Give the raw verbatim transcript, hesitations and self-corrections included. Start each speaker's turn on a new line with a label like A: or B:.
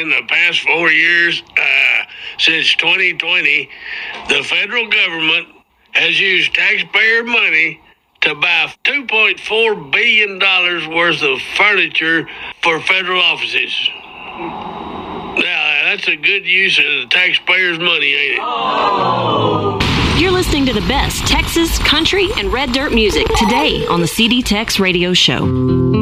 A: in the past four years, uh, since twenty twenty, the federal government has used taxpayer money to buy two point four billion dollars worth of furniture for federal offices. Now, that's a good use of the taxpayers' money, ain't it?
B: Oh. You're listening to the best Texas, country, and red dirt music today on the C D Tex Radio Show.